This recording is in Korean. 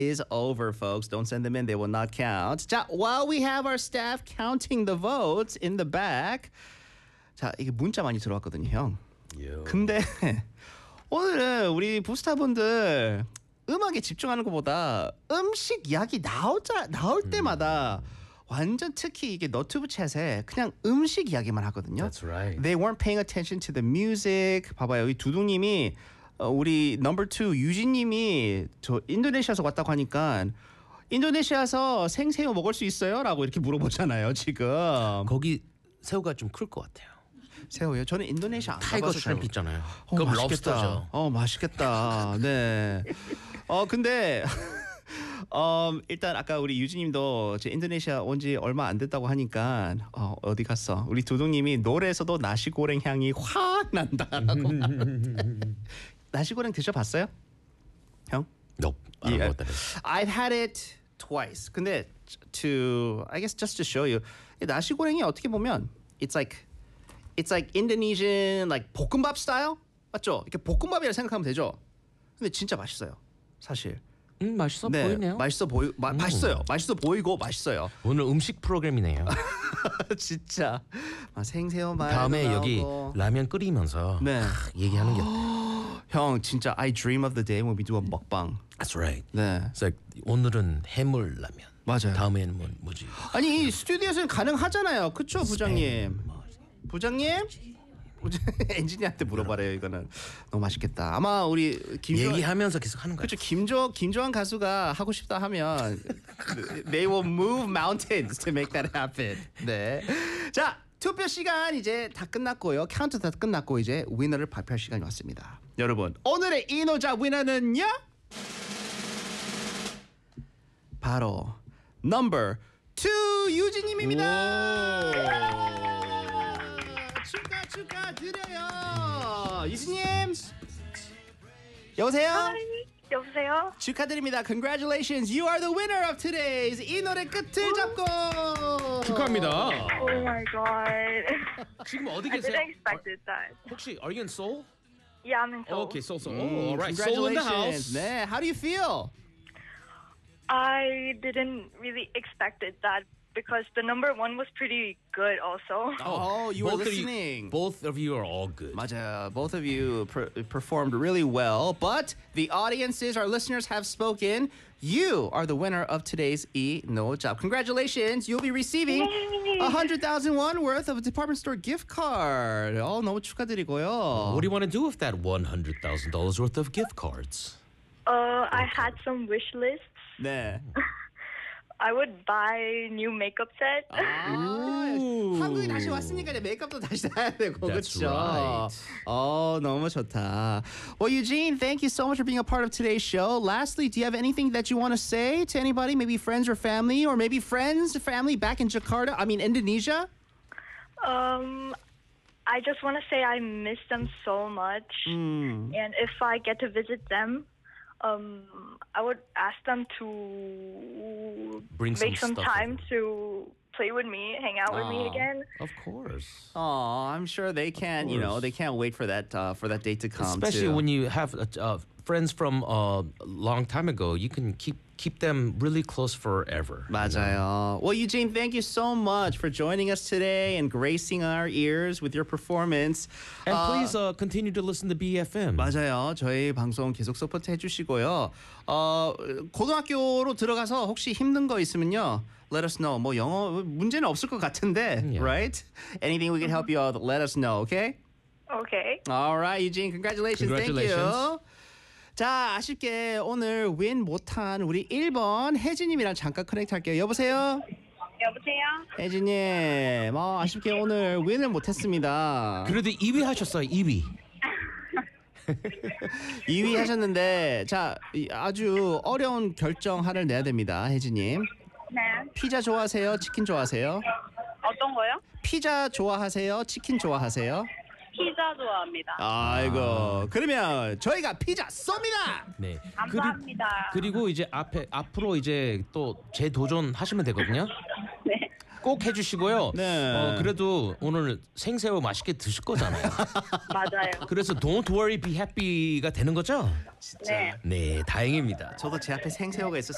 is over, folks. Don't send them in. They will not count. 자, while we have our staff counting the votes in the back. 자, 이게 문자 많이 들어왔거든요, 형. 근데 오늘은 우리 부스타분들 음악에 집중하는 것보다 음식 이야기 나올 때마다 완전 특히 이게 너튜브 챗에 그냥 음식 이야기만 하거든요. That's right. They weren't paying attention to the music. 봐봐요. 이 두둥님이 우리 넘버 2 유진님이 저 인도네시아에서 왔다고 하니까 인도네시아에서 생새우 먹을 수 있어요? 라고 이렇게 물어보잖아요. 지금. 거기 새우가 좀 클 것 같아요. 새우요? 저는 인도네시아 안 타이거 가봐서 슈림프 있잖아요. 어, 그럼 맛있겠다. 럽스터죠. 맛있겠다. 네. 근데 일단 아까 우리 유진님도 제 인도네시아 온 지 얼마 안 됐다고 하니까 어디 갔어? 우리 두둥님이 노래에서도 나시고랭 향이 확 난다라고. 나시고랭 드셔봤어요? 형? Nope. I don't know what that is. I've had it twice. 근데 I guess just to show you, 이 나시고랭이 어떻게 보면 it's like Indonesian like 볶음밥 스타일 맞죠? 이렇게 볶음밥이라 생각하면 되죠. 근데 진짜 맛있어요, 사실. 맛있어 보이네요. 맛있어요. 맛있어 보이고 맛있어요. 오늘 음식 프로그램이네요. 진짜 생새우 말 다음에 여기 나오고. 라면 끓이면서 네. 얘기하는 게 어때요? 형 진짜 I dream of the day when we do a 먹방. That's right. 네. It's like 오늘은 해물 라면. 맞아요. 다음에는 뭐지? 아니 이 스튜디오에서는 가능하잖아요. 그쵸 부장님? 부장님? 엔지니어한테 물어봐래요. 이거는 너무 맛있겠다. 아마 우리 얘기하면서 계속 하는 거예요. 그렇죠. 김조한 가수가 하고 싶다 하면 they will move mountains to make that happen. 네. 자, 투표 시간 이제 다 끝났고요. 카운트 다 끝났고 이제 위너를 발표할 시간이 왔습니다. 여러분, 오늘의 이노자 위너는요? 바로 넘버 2 유진님입니다. 축하드려요. 유진님. 여보세요? 여보세요? 축하드립니다. Congratulations. You are the winner of today's 이 노래 끝을 잡고. 축하합니다. Oh my god. 지금 어디 I 계세요? didn't expect that. 혹시 are you in Seoul? Yeah, I'm in Seoul. Okay, Seoul. Oh, all right. Seoul in the Congratulations. house. 네, how do you feel? I didn't really expect it that because the number 1 was pretty good also. Oh, you were both listening. Both of you are all good. 맞아요. Both of you performed really well, but the audiences, our listeners have spoken. You are the winner of today's 이노잡. Congratulations. You'll be receiving 100,000 won worth of a department store gift card. 너무 축하드리고요. What do you want to do with that $100,000 worth of gift cards? I had some wish lists. 네. I would buy new makeup set. 한국에 다시 왔으니까 이제 메이크업도 다시 해야 되고 That's 그렇죠. right. 너무 좋다. Well, Eugene, thank you so much for being a part of today's show. Lastly, do you have anything that you want to say to anybody, maybe friends or family, or maybe family back in Jakarta? I mean, Indonesia? I just want to say I miss them so much. And if I get to visit them, I would ask them to Bring make some some stuff time over. to play with me, hang out with me again. Of course. I'm sure they can. They can't wait for that date to come. Especially too. when you have friends from a long time ago, you can keep them really close forever. 맞아요. Well, Eugene, thank you so much for joining us today and gracing our ears with your performance. And please continue to listen to BFM. 맞아요. 저희 방송 계속 서포트 해주시고요. 고등학교로 들어가서 혹시 힘든 거 있으면요. Let us know. 뭐 영어 문제는 없을 것 같은데, Yeah. right? Anything we can help you out, let us know, okay? Okay. All right, Eugene, congratulations. Thank you. Congratulations. 자, 아쉽게 오늘 윈 못한 우리 1번 혜진님이랑 잠깐 커넥트 할게요. 여보세요? 여보세요? 혜진님, 아쉽게 오늘 윈을 못했습니다. 그래도 2위 하셨어요. 2위. 2위 하셨는데, 자, 아주 어려운 결정 하나를 내야 됩니다, 혜진님. 네. 피자 좋아하세요? 치킨 좋아하세요? 어떤 거요? 피자 좋아하세요? 치킨 좋아하세요? 피자 좋아합니다. 아이고, 그러면 저희가 피자 쏩니다. 네. 감사합니다. 그리고 이제 앞으로 이제 또 재도전 하시면 되거든요. 네. 꼭 해주시고요. 네. 그래도 오늘 생새우 맛있게 드실 거잖아요. 맞아요. 그래서 don't worry, be happy가 되는 거죠? 네. 네, 다행입니다. 저도 제 앞에 생새우가 있었으면